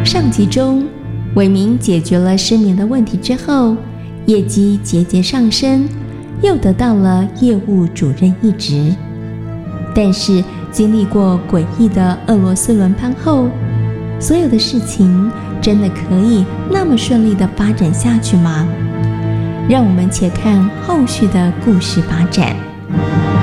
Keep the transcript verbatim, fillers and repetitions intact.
上集中，伟明解决了失眠的问题之后，业绩节节上升，又得到了业务主任一职。但是经历过诡异的俄罗斯轮盘后，所有的事情真的可以那么顺利地发展下去吗？让我们且看后续的故事发展。